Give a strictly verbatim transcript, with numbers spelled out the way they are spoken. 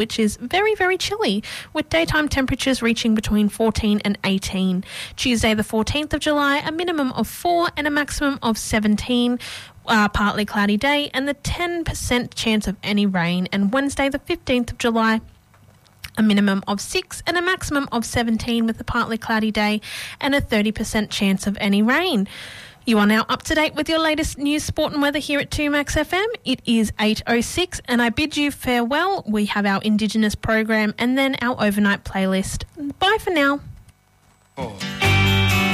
which is very, very chilly, with daytime temperatures reaching between fourteen and eighteen. Tuesday the fourteenth of July, a minimum of four and a maximum of seventeen. Uh, partly cloudy day and the ten percent chance of any rain. And Wednesday the fifteenth of July, a minimum of six and a maximum of seventeen with a partly cloudy day and a thirty percent chance of any rain. You are now up to date with your latest news, sport and weather here at two Max F M. It is eight oh six and I bid you farewell. We have our Indigenous program and then our overnight playlist. Bye for now. Oh.